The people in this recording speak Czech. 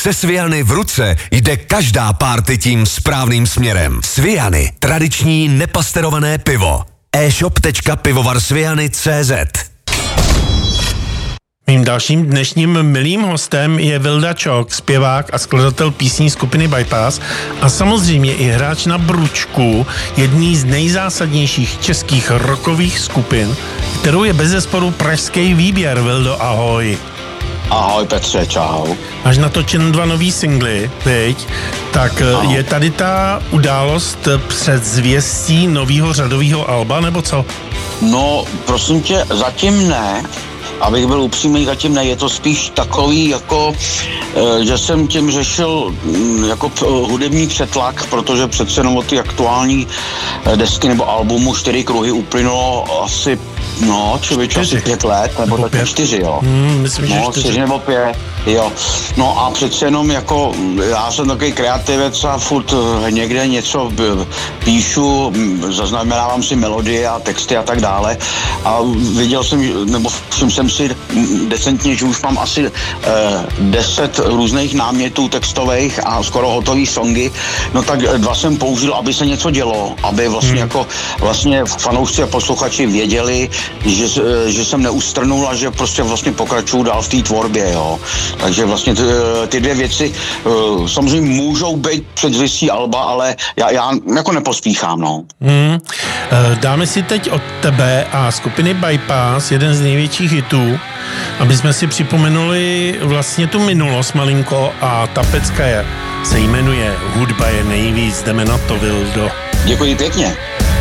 Se Sviany v ruce jde každá párty tím správným směrem. Sviany, tradiční nepasterované pivo. e-shop.pivovarsviany.cz. Mým dalším dnešním milým hostem je Vilda Čok, zpěvák a skladatel písní skupiny Bypass a samozřejmě i hráč na bručku jedný z nejzásadnějších českých rockových skupin, kterou je bezesporu pražský výběr. Vildo, ahoj. Ahoj Petře, čau. Máš natočen 2 nový singly, viď? Tak ano. Je tady ta událost před zvěstí novýho řadového alba, nebo co? No, prosím tě, zatím ne. Abych byl upřímný, zatím ne, je to spíš takový, jako, že jsem tím řešil jako hudební přetlak, protože přece jenom od ty aktuální desky nebo albumu 4 kruhy uplynulo asi, asi 5 let, nebo tak 4, jo. Myslím, že 4 nebo 5, jo. No a přece jenom jako, já jsem takový kreativec a furt někde něco píšu, zaznamenávám si melodie a texty a tak dále a viděl jsem, nebo všiml jsem si decentně, že už mám asi 10 různých námětů textových a skoro hotový songy, no tak 2 jsem použil, aby se něco dělo, aby vlastně fanoušci a posluchači věděli, že jsem neustrnul a že prostě vlastně pokračuju dál v té tvorbě, jo. Takže vlastně ty 2 věci samozřejmě můžou být předzvěstí alba, ale já jako nepospíchám, no. Dáme si teď od tebe a skupiny Bypass jeden z největších hitů, aby jsme si připomenuli vlastně tu minulost malinko a ta pecka se jmenuje Hudba je nejvíc, jdeme na to, Vildo. Děkuji pěkně.